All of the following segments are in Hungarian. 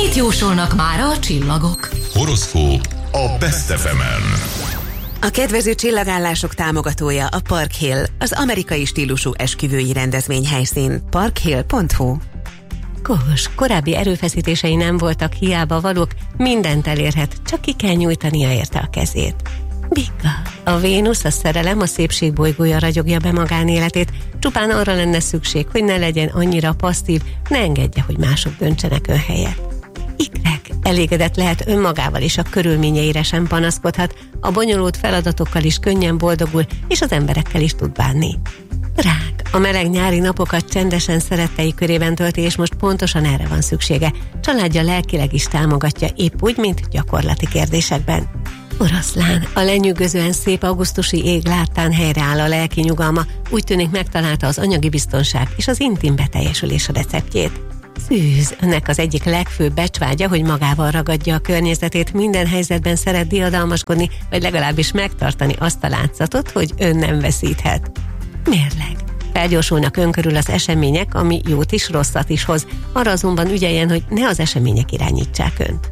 Mit jósolnak mára a csillagok? Horoszkóp a Best FM-en. A kedvező csillagállások támogatója a Park Hill, az amerikai stílusú esküvői rendezvényhelyszín. parkhill.hu. Kós, korábbi erőfeszítései nem voltak hiába valók, mindent elérhet, csak ki kell nyújtania érte a kezét. Bika, a Vénusz, a szerelem, a szépség bolygója ragyogja be magánéletét, csupán arra lenne szükség, hogy ne legyen annyira passzív, ne engedje, hogy mások döntsenek ön helyett. Ikrek, elégedett lehet önmagával és a körülményeire sem panaszkodhat, a bonyolult feladatokkal is könnyen boldogul, és az emberekkel is tud bánni. Rák, a meleg nyári napokat csendesen szerettei körében tölti, és most pontosan erre van szüksége. Családja lelkileg is támogatja, épp úgy, mint gyakorlati kérdésekben. Oroszlán, a lenyűgözően szép augusztusi ég láttán helyreáll a lelki nyugalma, úgy tűnik megtalálta az anyagi biztonság és az intim beteljesülés a receptjét. Szűz, önnek az egyik legfőbb becsvágya, hogy magával ragadja a környezetét, minden helyzetben szeret diadalmaskodni, vagy legalábbis megtartani azt a látszatot, hogy ön nem veszíthet. Mérleg. Felgyorsulnak ön körül az események, ami jót is, rosszat is hoz. Arra azonban ügyeljen, hogy ne az események irányítsák önt.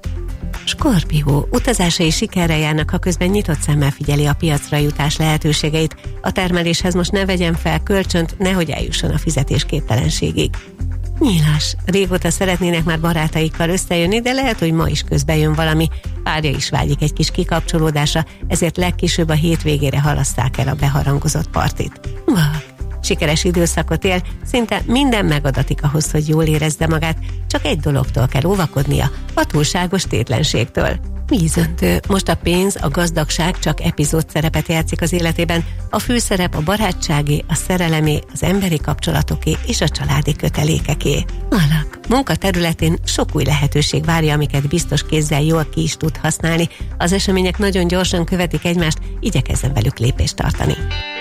Skorpió, utazásai sikerrel járnak, ha közben nyitott szemmel figyeli a piacra jutás lehetőségeit. A termeléshez most ne vegyen fel kölcsönt, nehogy eljusson a fizetésképtelenségig. Nyilas, régóta szeretnének már barátaikkal összejönni, de lehet, hogy ma is közbe jön valami. Párja is vágyik egy kis kikapcsolódásra, ezért legkésőbb a hétvégére halasszák el a beharangozott partit. Vak, sikeres időszakot él, szinte minden megadatik ahhoz, hogy jól érezze magát, csak egy dologtól kell óvakodnia, a túlságos tétlenségtől. Vízöntő, most a pénz, a gazdagság csak epizód szerepet játszik az életében, a főszerep a barátságé, a szerelemé, az emberi kapcsolatoké és a családi kötelékeké. Alak, munka területén sok új lehetőség várja, amiket biztos kézzel jól ki is tud használni. Az események nagyon gyorsan követik egymást, igyekezzen velük lépést tartani.